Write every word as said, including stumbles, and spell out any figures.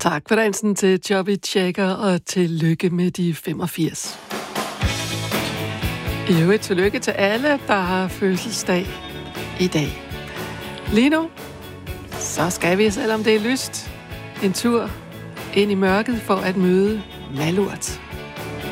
Tak for dansen til Chubby Checker, og tillykke med de femogfirs. I øvrigt tillykke til alle, der har fødselsdag i dag. Lige nu, så skal vi, selvom det er lyst, en tur ind i mørket for at møde Malurt.